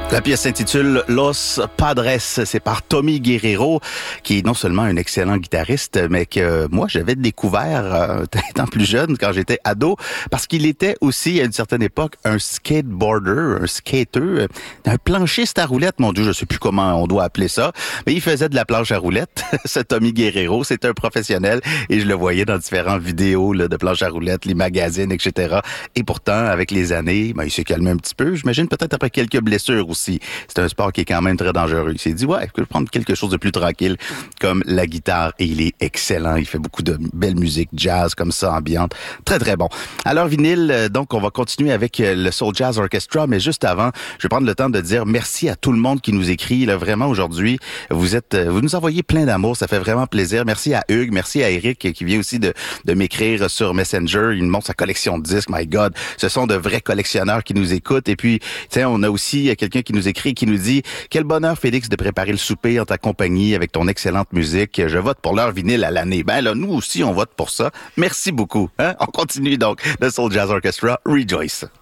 La pièce s'intitule Los Padres. C'est par Tommy Guerrero, qui est non seulement un excellent guitariste, mais que moi, j'avais découvert étant plus jeune, quand j'étais ado, parce qu'il était aussi, à une certaine époque, un skateboarder, un skater, un planchiste à roulettes. Mon Dieu, je sais plus comment on doit appeler ça, mais il faisait de la planche à roulettes. Ce Tommy Guerrero, c'est un professionnel, et je le voyais dans différentes vidéos là, de planche à roulettes, les magazines, etc. Et pourtant, avec les années, il s'est calmé un petit peu. J'imagine peut-être après quelques blessures aussi. C'est un sport qui est quand même très dangereux. Il s'est dit, ouais, je vais prendre quelque chose de plus tranquille, comme la guitare, et il est excellent. Il fait beaucoup de belle musique, jazz, comme ça, ambiante. Très, très bon. Alors, vinyle, donc, on va continuer avec le Soul Jazz Orchestra, mais juste avant, je vais prendre le temps de dire merci à tout le monde qui nous écrit. Là, vraiment, aujourd'hui, vous nous envoyez plein d'amour. Ça fait vraiment plaisir. Merci à Hugues, merci à Eric, qui vient aussi de m'écrire sur Messenger. Il me montre sa collection de disques. My God, ce sont de vrais collectionneurs qui nous écoutent. Et puis, tiens, on a aussi quelqu'un qui nous écrit, qui nous dit « Quel bonheur, Félix, de préparer le souper en ta compagnie avec ton excellente musique. Je vote pour leur vinyle à l'année. » Ben là, nous aussi, on vote pour ça. Merci beaucoup. Hein? On continue donc le Soul Jazz Orchestra. Rejoice.